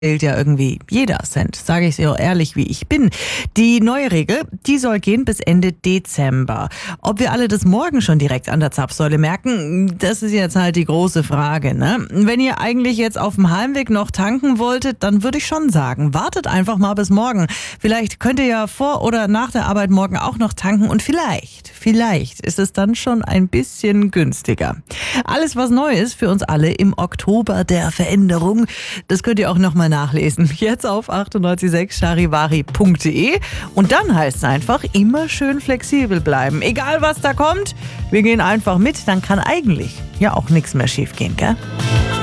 Zählt ja irgendwie jeder Cent, sage ich so ehrlich, wie ich bin. Die neue Regel, die soll gehen bis Ende Dezember. Ob wir alle das morgen schon direkt an der Zapfsäule merken, das ist jetzt halt die große Frage, ne? Wenn ihr eigentlich jetzt auf dem Heimweg noch tanken wolltet, dann würde ich schon sagen, wartet einfach mal bis morgen. Vielleicht könnt ihr ja vor oder nach der Arbeit morgen auch noch tanken und vielleicht ist es dann schon ein bisschen günstiger. Alles, was neu ist für uns alle im Oktober der Veränderung, das könnt ihr auch noch mal nachlesen. Jetzt auf 986 charivari.de. Und dann heißt es einfach, immer schön flexibel bleiben. Egal was da kommt, wir gehen einfach mit, dann kann eigentlich ja auch nichts mehr schief gehen, gell?